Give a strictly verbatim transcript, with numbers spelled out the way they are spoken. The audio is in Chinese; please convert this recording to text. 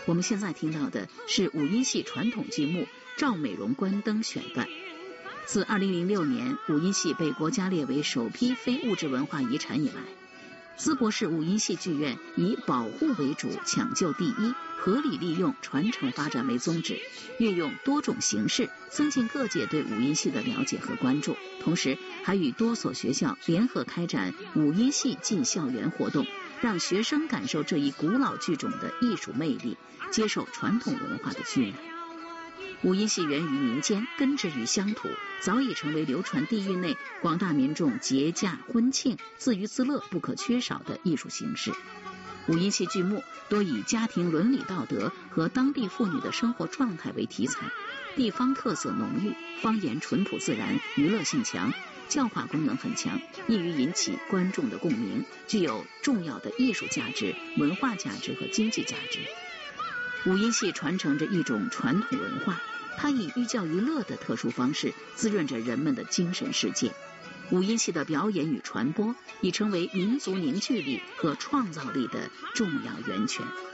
我们现在听到的是五音戏传统剧目《赵美容关灯》选段。自二零零六年五音戏被国家列为首批非物质文化遗产以来，淄博市五音戏剧院以保护为主，抢救第一，合理利用传承发展为宗旨，运用多种形式增进各界对五音戏的了解和关注，同时还与多所学校联合开展五音戏进校园活动，让学生感受这一古老剧种的艺术魅力，接受传统文化的渲染。五音戏源于民间，根植于乡土，早已成为流传地域内广大民众节假婚庆自娱自乐不可缺少的艺术形式。五音戏剧目多以家庭伦理道德和当地妇女的生活状态为题材，地方特色浓郁，方言淳朴自然，娱乐性强，教化功能很强，易于引起观众的共鸣，具有重要的艺术价值、文化价值和经济价值。五音戏传承着一种传统文化，它以寓教于乐的特殊方式滋润着人们的精神世界。五音戏的表演与传播已成为民族凝聚力和创造力的重要源泉。